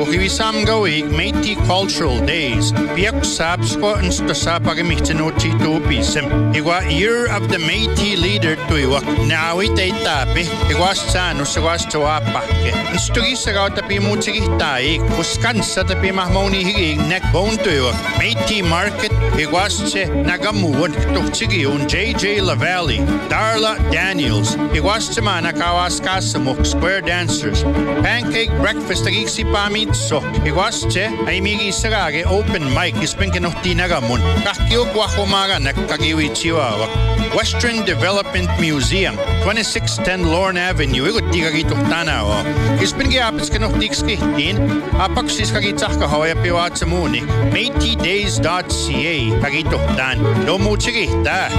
Kivisam Gawi, Métis Cultural Days, Piak Sabsko and Stasapagamichino Tito Bisem. Igwa Year of the Métis Leader Tuiwa, Nawi Tape, Iguasano, Sawastoapake. Instugisa Tapi Mutitai, Uskansa Tapi Mahmoni Hig, Neckbone Tuiwa, Métis Market, Iguasce, Nagamuan, Tuxigion, J.J. LaValle, Darla Daniels, Iguastemana Kawaskasamuk, Square Dancers, Pancake Breakfast, Agiksi Pamitso, Iguasce, Aimigi Sarage, Open Mic, Ispinkin of Tinagamun, Kakio Guahomaga, Nakagiwi Chihuahua, Western Development Museum, 2610 Lorne Avenue, Igutigarito Tanao, Ispingiapskin of Dixkitin, Apaxis Kagitaka Hoya Piwatsamuni, MétisDays.ca, Kagito Dan, Domuchigita.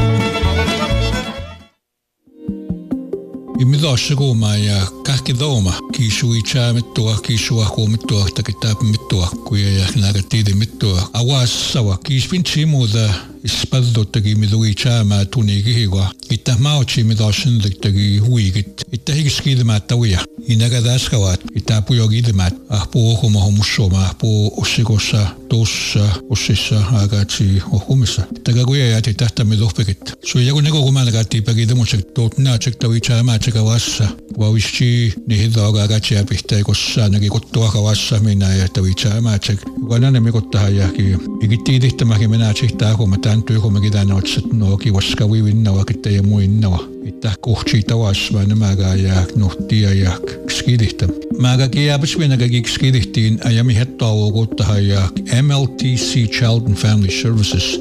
Imidashigoma ja kahkidoma kishuicha mittua kishua mittua takitap mittua kuya nagatide mittua awas sawa kispinchimu da ispaddo tagi miduicha ma tunigihwa itahmauchi midashin tagi huigit itahigiskide matawiya inagadaskawat itapuyogide mat ahpo homomushoma ahpo osigosa tossa osissa agachi ohumisa tagaguya yati tahta midopekit so yagunego gumanagati pagide muchek totna chektawicha ma chekawassa wawishi nihidaga agachi apihta kossa nagi kottua kawassa mina ya tawicha ma chek wanana mikotta yaki igitidi tamaki mina chihta ko matantu ko magidana otsatno ki waskawi winna wakita ya muinna ita kohchi tawas manamaga ya nohtia ya skidihtam maga ki abiswina gagi skidihtin ayami hettawo gotta ya MLTC Child and Family Services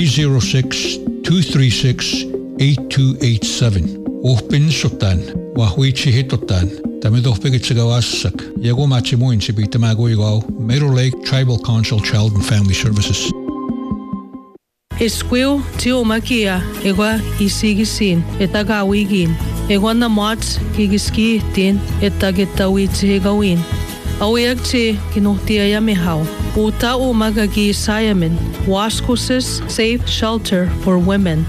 306-236-8287 Ohpin sotan wahuichi hitotan Tamidopigitsigawassak Yagomachi Muinchibi Tamagoigo Meadow Lake Tribal Council Child and Family Services Esquil tiomakia egwa isigisin etagawigin egwa na mats kigiski tin etagetawichi gawin awekchi kinuhtia yamihau uta umagagi sayamin Wascosis Safe Shelter for Women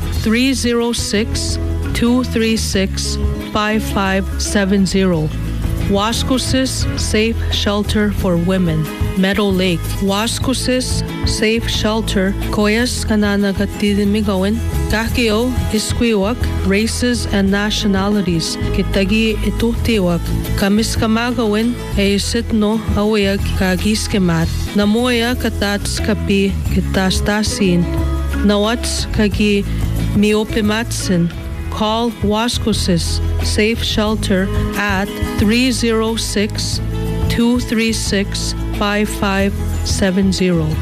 306-236-5570 Wascosis Safe Shelter for Women Meadow Lake Wascosis Safe Shelter Koyas kananagatidimigawin Kakio Isquiwak Races and Nationalities Kitagi Ituhtiwak Kamiskamagawin Eisitno Awyak Kagiskemat Namoya Katats Kapi Kitastasin Nawats Kagi Miopimatsin Call Wascosis Safe Shelter at 306-236-5570.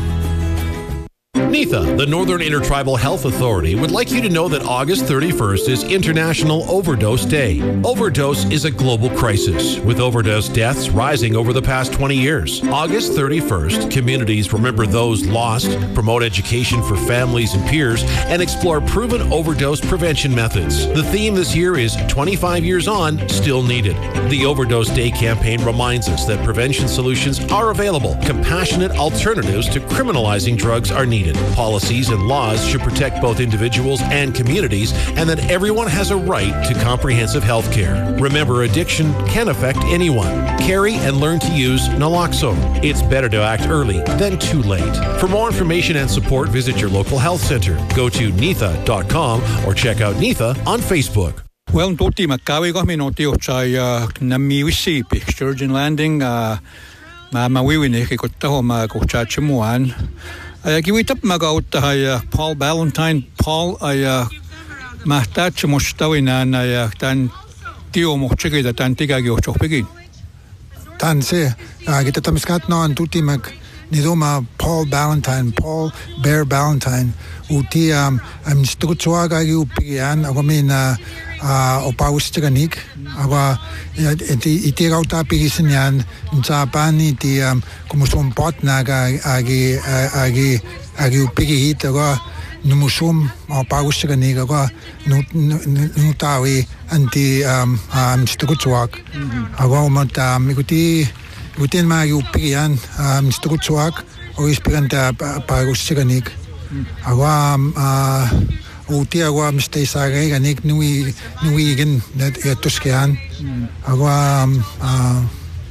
NITHA, the Northern Intertribal Health Authority, would like you to know that August 31st is International Overdose Day. Overdose is a global crisis, with overdose deaths rising over the past 20 years. August 31st, communities remember those lost, promote education for families and peers, and explore proven overdose prevention methods. The theme this year is 25 years on, still needed. The Overdose Day campaign reminds us that prevention solutions are available. Compassionate alternatives to criminalizing drugs are needed. Policies and laws should protect both individuals and communities, and that everyone has a right to comprehensive health care. Remember, addiction can affect anyone. Carry and learn to use naloxone. It's better to act early than too late. For more information and support, visit your local health center. Go to nitha.com or check out NITHA on Facebook. Well, tutti makawi kami no tio chai nami wisipi Sturgeon Landing ma wiwini kikotaho ma kuchachimuan. Giwitap magautah Paul Ballantyne. Paul mahtach mustawinan tan tio mochigida tan tigagi ochopigin. Tan se kita tamiskat no an tuti mag nidoma Paul Ballantyne, Paul Bear Ballantyne. Uti structuaga upigian agomin opaustiganik aga iti gauta pigisin yan sapani ti kumusum potnaga agi upigihit aga numusum opaustiganik aga nutawi anti structuag aga umat ikuti ikutin ma upigian structuag o ispiganta paustiganik aga uti agua mistake saga ganik nui gen net tuskian agua